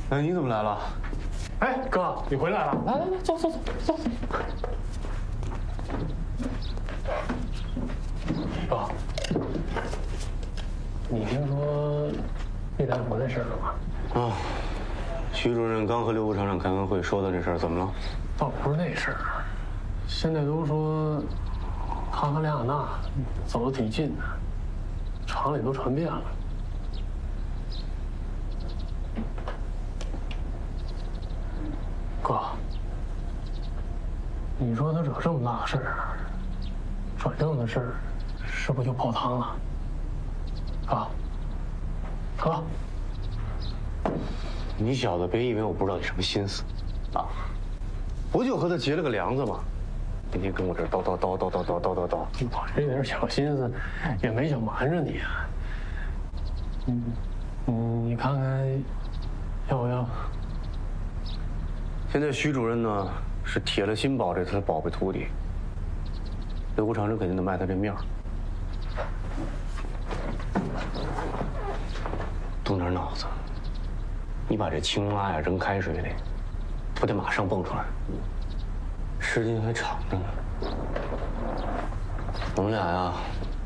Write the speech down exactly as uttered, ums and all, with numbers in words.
哎，你怎么来了？ 哎，哥，你回来了！来来来，走走走走。哥，你听说叶大福那事儿了吗？ 啊，徐主任刚和刘副厂长开完会，说的这事儿怎么了？ 倒不是那事儿，现在都说他和梁亚娜走得挺近的，厂里都传遍了。哥，你说他惹这么大事儿，转正的事儿，是不是就泡汤了？哥，哥， 你小子别以为我不知道你什么心思，啊，不就和他结了个梁子吗？天天跟我这儿叨叨叨叨叨叨叨叨叨， 我这点小心思，也没想瞒着你啊。嗯，嗯，你看看，要不要？ 现在徐主任呢是铁了心保这次宝贝徒弟，刘副厂长肯定得卖他这面儿。动点脑子，你把这青蛙呀扔开水里，不得马上蹦出来？时间还长着呢。我们俩呀